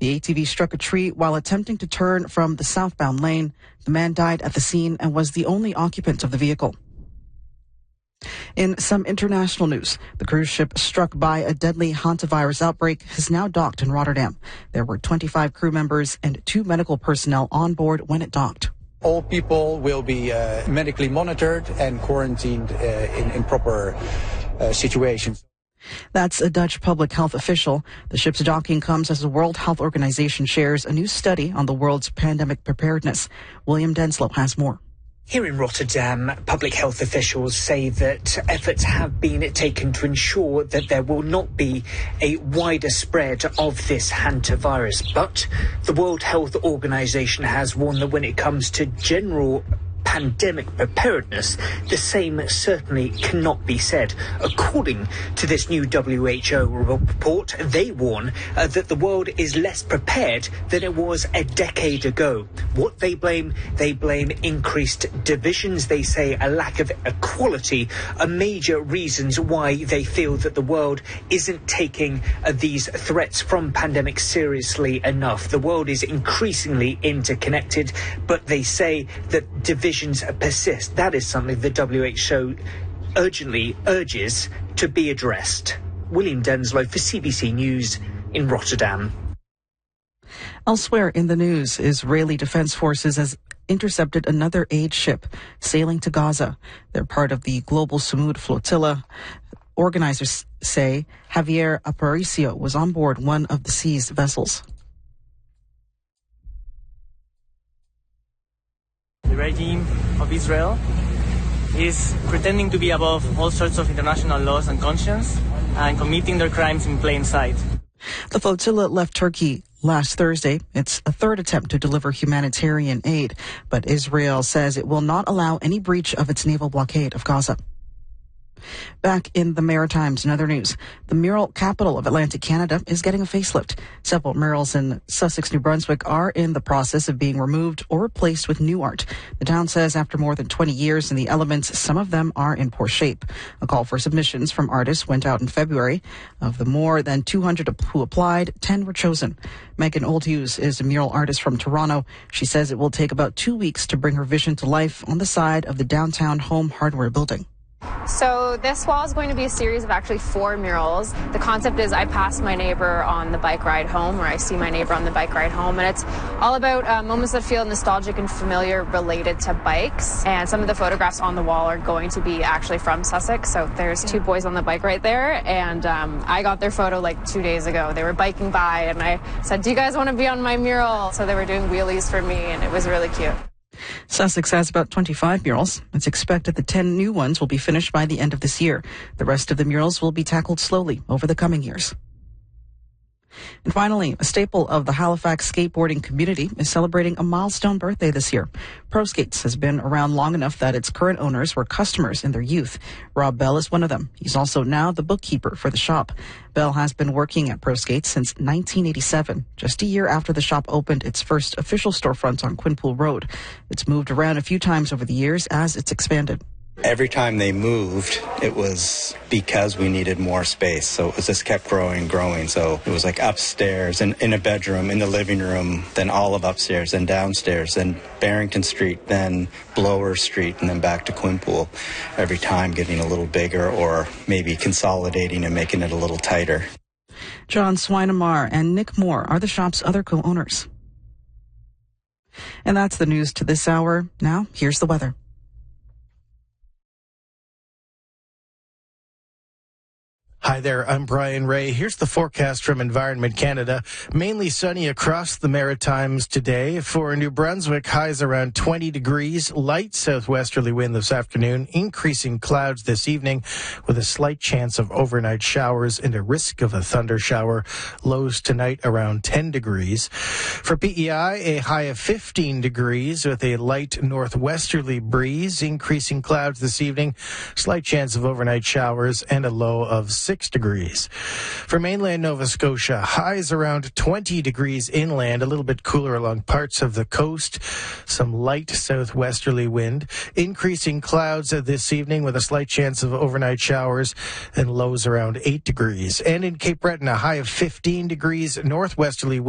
The ATV struck a tree while attempting to turn from the southbound lane. The man died at the scene and was the only occupant of the vehicle. In some international news, the cruise ship struck by a deadly hantavirus outbreak has now docked in Rotterdam. There were 25 crew members and 2 medical personnel on board when it docked. All people will be medically monitored and quarantined in proper situations. That's a Dutch public health official. The ship's docking comes as the World Health Organization shares a new study on the world's pandemic preparedness. William Denslow has more. Here in Rotterdam, public health officials say that efforts have been taken to ensure that there will not be a wider spread of this hantavirus. But the World Health Organization has warned that when it comes to general pandemic preparedness, the same certainly cannot be said. According to this new WHO report, they warn that the world is less prepared than it was a decade ago. What they blame increased divisions. They say a lack of equality are major reasons why they feel that the world isn't taking these threats from pandemics seriously enough. The world is increasingly interconnected, but they say that divisions persist. That is something the WHO urgently urges to be addressed. William Denslow for CBC News in Rotterdam. Elsewhere in the news, Israeli Defense Forces has intercepted another aid ship sailing to Gaza. They're part of the Global Samud Flotilla. Organizers say Javier Aparicio was on board one of the seized vessels. The regime of Israel is pretending to be above all sorts of international laws and conscience and committing their crimes in plain sight. The flotilla left Turkey last Thursday. It's a third attempt to deliver humanitarian aid, but Israel says it will not allow any breach of its naval blockade of Gaza. Back in the Maritimes, in other news, the mural capital of Atlantic Canada is getting a facelift. Several murals in Sussex, New Brunswick are in the process of being removed or replaced with new art. The town says after more than 20 years in the elements, some of them are in poor shape. A call for submissions from artists went out in February. Of the more than 200 who applied, 10 were chosen. Megan Oldhughes is a mural artist from Toronto. She says it will take about 2 weeks to bring her vision to life on the side of the downtown Home Hardware building. So this wall is going to be a series of actually 4 murals. The concept is I pass my neighbor on the bike ride home, or I see my neighbor on the bike ride home, and it's all about moments that feel nostalgic and familiar related to bikes. And some of the photographs on the wall are going to be actually from Sussex. So there's 2 boys on the bike right there, and I got their photo like 2 days ago. They were biking by, and I said, "Do you guys want to be on my mural?" So they were doing wheelies for me, and it was really cute. Sussex has about 25 murals. It's expected the 10 new ones will be finished by the end of this year. The rest of the murals will be tackled slowly over the coming years. And finally, a staple of the Halifax skateboarding community is celebrating a milestone birthday this year. Pro Skates has been around long enough that its current owners were customers in their youth. Rob Bell is one of them. He's also now the bookkeeper for the shop. Bell has been working at Pro Skates since 1987, just a year after the shop opened its first official storefront on Quinpool Road. It's moved around a few times over the years as it's expanded. Every time they moved, it was because we needed more space. So it just kept growing. So it was like upstairs and in a bedroom, in the living room, then all of upstairs and downstairs, then Barrington Street, then Blower Street, and then back to Quinpool. Every time getting a little bigger or maybe consolidating and making it a little tighter. John Swinemar and Nick Moore are the shop's other co-owners. And that's the news to this hour. Now, here's the weather. Hi there, I'm Brian Ray. Here's the forecast from Environment Canada. Mainly sunny across the Maritimes today. For New Brunswick, highs around 20 degrees. Light southwesterly wind this afternoon. Increasing clouds this evening with a slight chance of overnight showers and a risk of a thunder shower. Lows tonight around 10 degrees. For PEI, a high of 15 degrees with a light northwesterly breeze. Increasing clouds this evening. Slight chance of overnight showers and a low of 6 degrees. For mainland Nova Scotia, highs around 20 degrees inland, a little bit cooler along parts of the coast. Some light southwesterly wind. Increasing clouds this evening with a slight chance of overnight showers and lows around 8 degrees. And in Cape Breton, a high of 15 degrees, northwesterly wind.